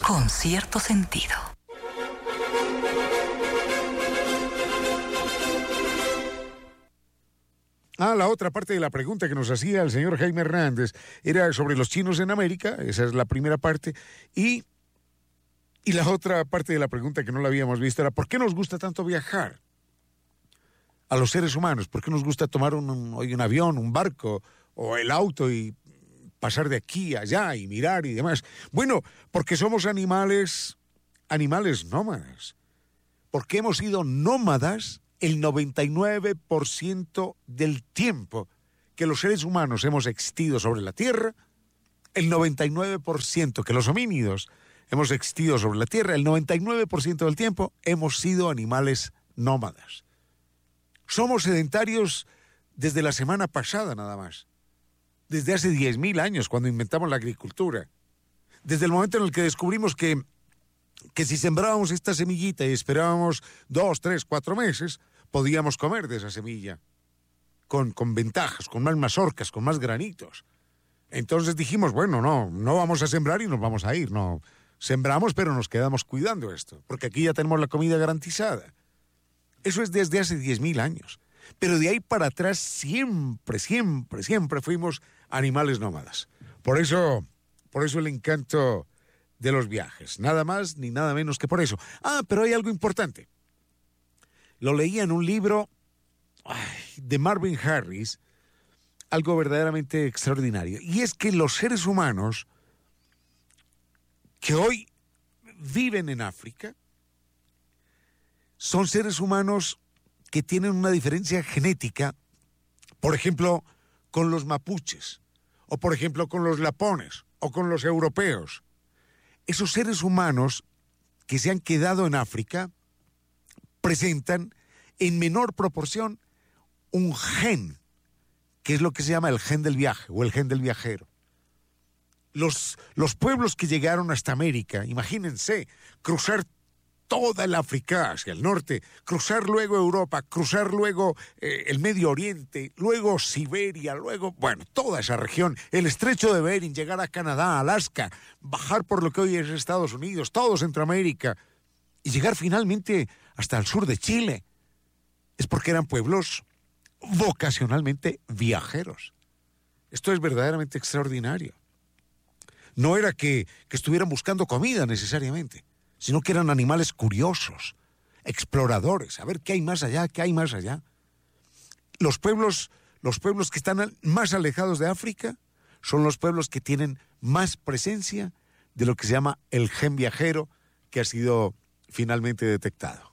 con cierto sentido. La otra parte de la pregunta que nos hacía el señor Jaime Hernández era sobre los chinos en América. Esa es la primera parte. Y la otra parte de la pregunta que no la habíamos visto era ¿por qué nos gusta tanto viajar a los seres humanos? ¿Por qué nos gusta tomar un avión, un barco o el auto y pasar de aquí a allá y mirar y demás? Bueno, porque somos animales nómadas. Porque hemos sido nómadas el 99% del tiempo que los seres humanos hemos existido sobre la Tierra, el 99% que los homínidos hemos existido sobre la Tierra, el 99% del tiempo hemos sido animales nómadas. Somos sedentarios desde la semana pasada nada más, desde hace 10.000 años cuando inventamos la agricultura, desde el momento en el que descubrimos que si sembrábamos esta semillita y esperábamos 2, 3, 4 meses, podíamos comer de esa semilla, con ventajas, con más mazorcas, con más granitos. Entonces dijimos, bueno, no vamos a sembrar y nos vamos a ir, no. Sembramos, pero nos quedamos cuidando esto, porque aquí ya tenemos la comida garantizada. Eso es desde hace 10.000 años. Pero de ahí para atrás siempre fuimos animales nómadas. Por eso el encanto de los viajes. Nada más ni nada menos que por eso. Pero hay algo importante. Lo leía en un libro de Marvin Harris, algo verdaderamente extraordinario. Y es que los seres humanos que hoy viven en África son seres humanos que tienen una diferencia genética, por ejemplo, con los mapuches, o por ejemplo con los lapones, o con los europeos. Esos seres humanos que se han quedado en África presentan en menor proporción un gen, que es lo que se llama el gen del viaje o el gen del viajero. Los pueblos que llegaron hasta América, imagínense, cruzar toda el África hacia el norte, cruzar luego Europa, cruzar luego el Medio Oriente, luego Siberia, luego, toda esa región, el estrecho de Bering, llegar a Canadá, Alaska, bajar por lo que hoy es Estados Unidos, todo Centroamérica, y llegar finalmente hasta el sur de Chile. Es porque eran pueblos vocacionalmente viajeros. Esto es verdaderamente extraordinario. No era que estuvieran buscando comida necesariamente, sino que eran animales curiosos, exploradores, a ver qué hay más allá, qué hay más allá. Los pueblos que están más alejados de África son los pueblos que tienen más presencia de lo que se llama el gen viajero que ha sido finalmente detectado.